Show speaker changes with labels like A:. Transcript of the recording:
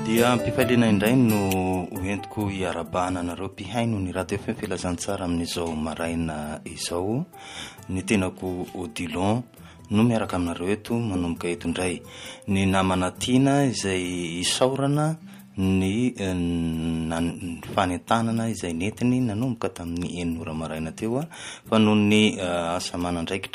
A: Dia ampifaliana indray no hoentiko hiarabana anareo mpihaino ny radio FM filazantsara amin'izao maraina izao. Ny tenako Odilon no miaraka aminareo eto manomboka eto indray. Ny namana tiana izay isaorana ny fanentanana izay nentiny nanomboka tamin'ny 9 ora maraina teo fa noho ny asa manandraikitra